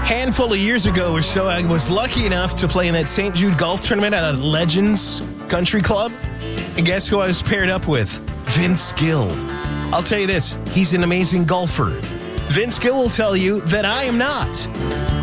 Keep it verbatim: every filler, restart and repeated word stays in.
handful of years ago or so, I was lucky enough to play in that Saint Jude golf tournament at a Legends Country Club. And guess who I was paired up with? Vince Gill. I'll tell you this, he's an amazing golfer. Vince Gill will tell you that I am not.